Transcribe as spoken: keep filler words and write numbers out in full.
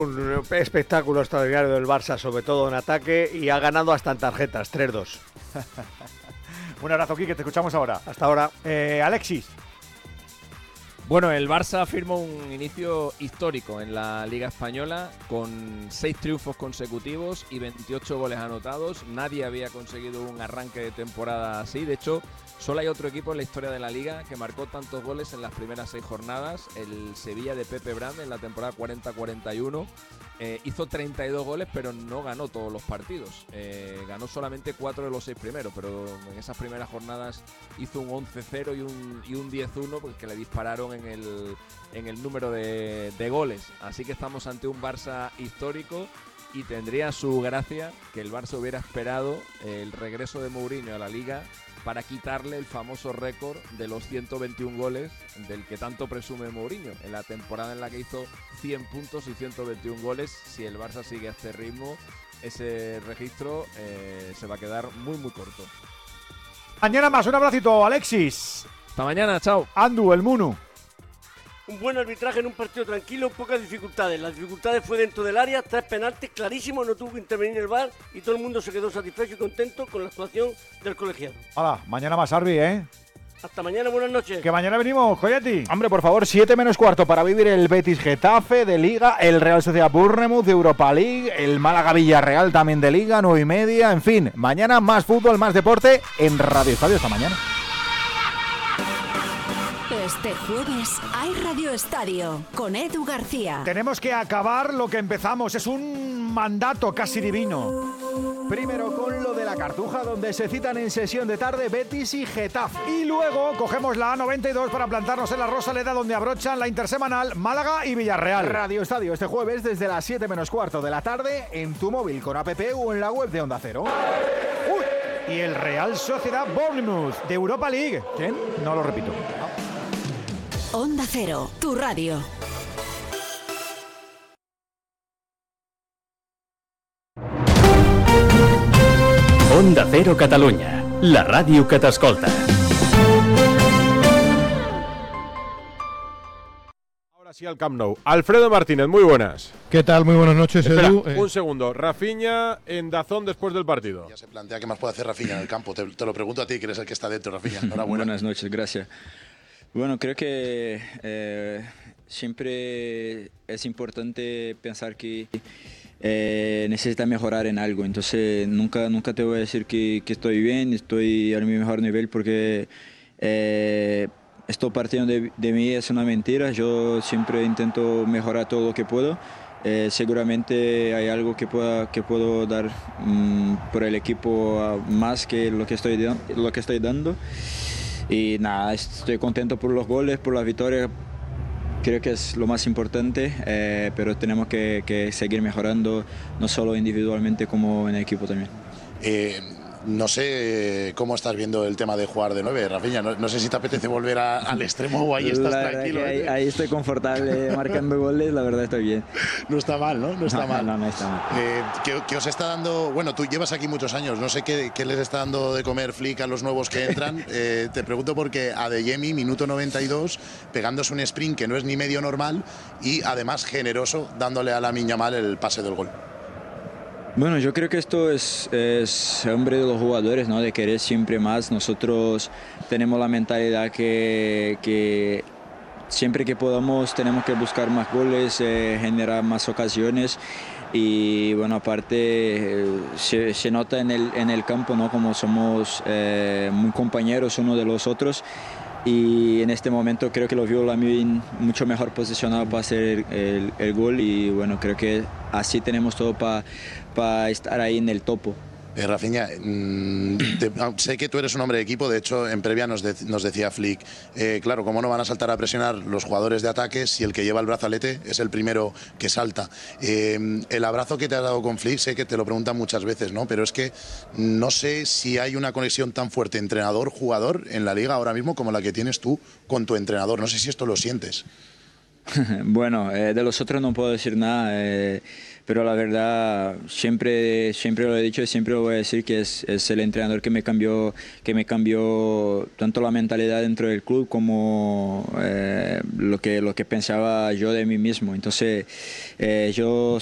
Un espectáculo extraordinario del Barça, sobre todo en ataque, y ha ganado hasta en tarjetas, tres dos. Un abrazo, Quique, te escuchamos ahora. Hasta ahora. Eh, Alexis. Bueno, el Barça firma un inicio histórico en la Liga Española con seis triunfos consecutivos y veintiocho goles anotados. Nadie había conseguido un arranque de temporada así. De hecho, solo hay otro equipo en la historia de la Liga que marcó tantos goles en las primeras seis jornadas. El Sevilla de Pepe Brand en la temporada cuarenta cuarenta y uno. Eh, hizo treinta y dos goles, pero no ganó todos los partidos. Eh, ganó solamente cuatro de los seis primeros, pero en esas primeras jornadas hizo un once cero y un, y un diez uno porque le dispararon en el, en el número de, de goles. Así que estamos ante un Barça histórico y tendría su gracia que el Barça hubiera esperado el regreso de Mourinho a la Liga para quitarle el famoso récord de los ciento veintiún goles del que tanto presume Mourinho, en la temporada en la que hizo cien puntos y ciento veintiún goles. Si el Barça sigue a este ritmo, ese registro eh, se va a quedar muy muy corto. Mañana más, un abracito, Alexis. Hasta mañana, chao. Andu, el Munu. Un buen arbitraje en un partido tranquilo, pocas dificultades. Las dificultades fue dentro del área, tres penaltis clarísimos, no tuvo que intervenir el V A R y todo el mundo se quedó satisfecho y contento con la actuación del colegiado. Hola, mañana más, Arbi, ¿eh? Hasta mañana, buenas noches. Que mañana venimos, Coyati. Hombre, por favor, siete menos cuarto para vivir el Betis Getafe de Liga, el Real Sociedad Bournemouth de Europa League, el Málaga Villarreal también de Liga, nueve y media, en fin. Mañana más fútbol, más deporte en Radio Estadio. Hasta mañana. Este jueves hay Radio Estadio con Edu García. Tenemos que acabar lo que empezamos, es un mandato casi divino. Primero con lo de la Cartuja, donde se citan en sesión de tarde Betis y Getafe. Y luego cogemos la A noventa y dos para plantarnos en la Rosaleda, donde abrochan la intersemanal Málaga y Villarreal. Radio Estadio este jueves desde las siete menos cuarto de la tarde en tu móvil con app o en la web de Onda Cero. Uy, y el Real Sociedad Bournemouth de Europa League. ¿Quién? No lo repito. Onda Cero, tu radio. Onda Cero Catalunya, la ràdio que t'escolta. Ahora sí al Camp Nou. Alfredo Martínez, muy buenas. ¿Qué tal? Muy buenas noches, Espera, Edu. un segundo. Rafinha en Dazón después del partido. Ya se plantea qué más puede hacer Rafinha en el campo. Te, te lo pregunto a ti, que eres el que está dentro, Rafinha. Enhorabuena. Buenas noches, gracias. Bueno, creo que eh, siempre es importante pensar que eh, necesita mejorar en algo. Entonces, nunca, nunca te voy a decir que, que estoy bien, estoy a mi mejor nivel, porque eh, esto partiendo de, de mí es una mentira. Yo siempre intento mejorar todo lo que puedo. Eh, seguramente hay algo que, pueda, que puedo dar um, por el equipo más que lo que estoy, lo que estoy dando. Y nada, estoy contento por los goles, por las victorias, creo que es lo más importante, eh, pero tenemos que, que seguir mejorando, no solo individualmente como en equipo también. Eh, no sé cómo estás viendo el tema de jugar de nueve, Rafinha, no, no sé si te apetece volver a, al extremo o ahí estás la tranquilo. Ahí, ahí estoy confortable marcando goles, la verdad estoy bien. No está mal, ¿no? No está no, mal. No, no está mal. Eh, ¿qué, ¿Qué os está dando? Bueno, tú llevas aquí muchos años, no sé qué, qué les está dando de comer Flick a los nuevos que entran. Eh, te pregunto porque Adeyemi, minuto noventa y dos, pegándose un sprint que no es ni medio normal y además generoso, dándole a Lamine Yamal el pase del gol. Bueno, yo creo que esto es, es hambre de los jugadores, ¿no? De querer siempre más. Nosotros tenemos la mentalidad que, que siempre que podamos tenemos que buscar más goles, eh, generar más ocasiones. Y bueno, aparte eh, se, se nota en el, en el campo, ¿no? Como somos eh, muy compañeros uno de los otros. Y en este momento creo que lo vio Lamine mucho mejor posicionado para hacer el, el gol. Y bueno, creo que así tenemos todo para para estar ahí en el topo. Eh, Rafinha, mmm, te, sé que tú eres un hombre de equipo, de hecho en previa nos, de, nos decía Flick, eh, claro, cómo no van a saltar a presionar los jugadores de ataque si el que lleva el brazalete es el primero que salta. Eh, el abrazo que te has dado con Flick, sé que te lo preguntan muchas veces, ¿no? Pero es que no sé si hay una conexión tan fuerte entrenador-jugador en la liga ahora mismo como la que tienes tú con tu entrenador. No sé si esto lo sientes. Bueno, eh, de los otros no puedo decir nada. Eh, pero la verdad siempre, siempre lo he dicho y siempre lo voy a decir que es, es el entrenador que me cambió, que me cambió tanto la mentalidad dentro del club como eh, lo que, lo que pensaba yo de mí mismo. Entonces eh, yo